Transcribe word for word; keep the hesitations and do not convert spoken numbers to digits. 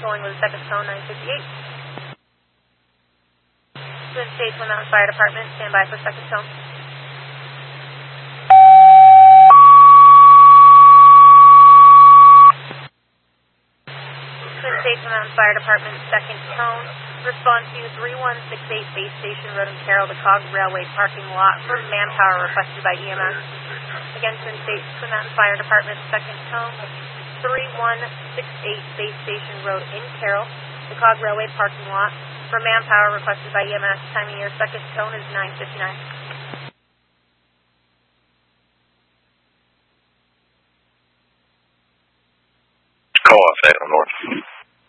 going with the second tone, nine fifty-eight. Twin States, Twin Mountain Fire Department, stand by for second tone. Twin States, Twin Mountain Fire Department, second tone. Respond to three one six eight Base Station Road in Carroll, the Cog Railway parking lot for manpower requested by E M S. Again, Twin States, Twin Mountain Fire Department, second tone. three one six eight Base Station Road in Carroll, the Cog Railway parking lot for manpower requested by E M S. Time of your second tone is nine fifty-nine. Call off Salem North.